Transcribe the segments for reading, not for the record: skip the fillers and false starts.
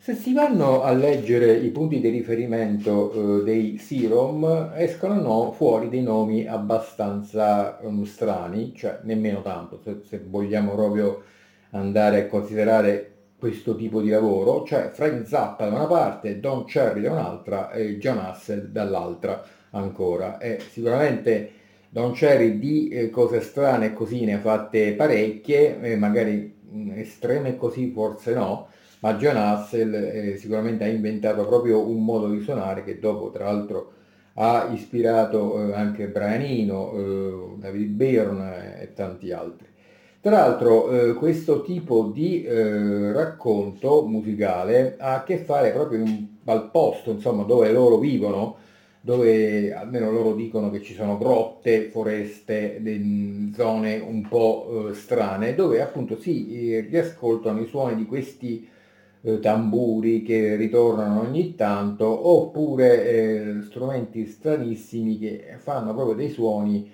Se si vanno a leggere i punti di riferimento dei Serum, escono fuori dei nomi abbastanza strani, cioè nemmeno tanto, se vogliamo proprio andare a considerare questo tipo di lavoro, cioè Frank Zappa da una parte, Don Cherry da un'altra e John Hassel dall'altra ancora. E sicuramente Don Cherry di cose strane così ne ha fatte parecchie, magari estreme così forse no, ma John Hassel sicuramente ha inventato proprio un modo di suonare che dopo tra l'altro ha ispirato anche Brian Eno, David Byrne e tanti altri. Tra l'altro questo tipo di racconto musicale ha a che fare proprio al posto, insomma, dove loro vivono, dove almeno loro dicono che ci sono grotte, foreste, zone un po' strane, dove appunto si riascoltano i suoni di questi tamburi che ritornano ogni tanto, oppure strumenti stranissimi che fanno proprio dei suoni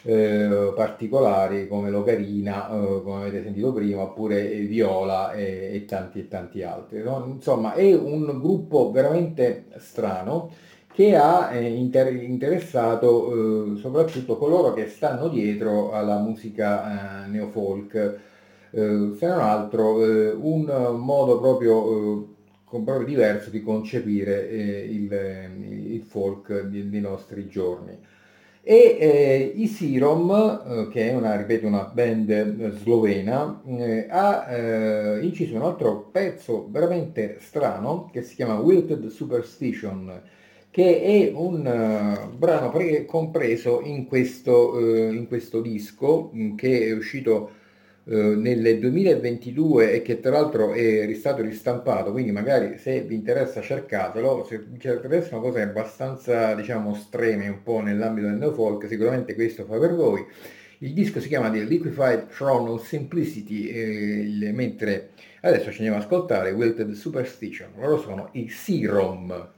particolari come l'ocarina, come avete sentito prima, oppure viola e tanti altri. No? Insomma, è un gruppo veramente strano che ha interessato soprattutto coloro che stanno dietro alla musica neofolk. Se non altro un modo proprio diverso di concepire il folk dei nostri giorni. E i Serum, che è ripeto, una band slovena, ha inciso un altro pezzo veramente strano che si chiama Wilted Superstition, che è un brano compreso in questo disco che è uscito nel 2022 e che tra l'altro è stato ristampato, quindi magari se vi interessa cercatelo, se vi interessano cose abbastanza diciamo streme un po' nell'ambito del neofolk, sicuramente questo fa per voi. Il disco si chiama The Liquefied Throne of Simplicity, mentre adesso ci andiamo ad ascoltare Wilted Superstition, loro sono i Serum.